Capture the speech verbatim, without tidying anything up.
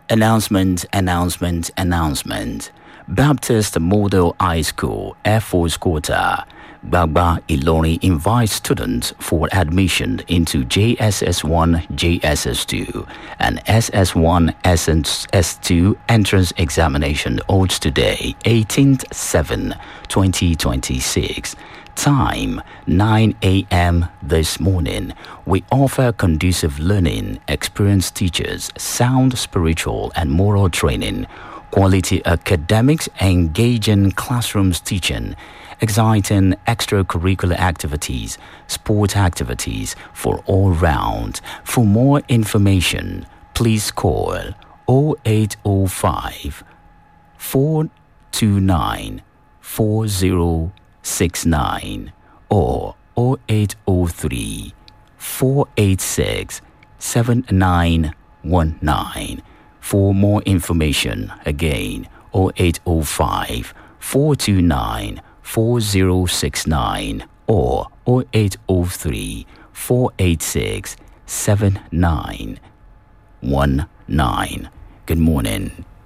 Announcement, announcement, announcement. Baptist Model High School, Air Force Quarter, Gbagba Ilorin invites students for admission into J S S one, J S S two, and S S one, S S two entrance examination holds today, eighteenth seven twenty twenty-six. Time, nine a.m. this morning. We offer conducive learning, experienced teachers, sound spiritual and moral training, quality academics, engaging classrooms teaching, exciting extracurricular activities, sport activities for all round. For more information, please call oh eight oh five, four two nine, four oh six nine or oh eight oh three, four eight six, seven nine one nine. For more information, again, oh eight oh five, four two nine, four oh six nine or oh eight oh three, four eight six, seven nine one nine. Good morning.